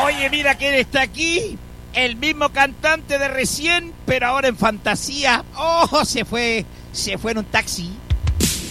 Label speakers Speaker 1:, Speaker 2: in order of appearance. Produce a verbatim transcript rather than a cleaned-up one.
Speaker 1: Oye, mira quién está aquí. El mismo cantante de recién, pero ahora en fantasía. Oh, se fue, se fue en un taxi.